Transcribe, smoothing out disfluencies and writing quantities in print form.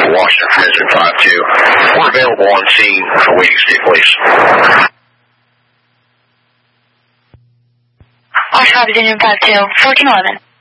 for Washington from Incident 5-2. We're available on scene for waiting state police. Washington, Incident 5-2, 1411.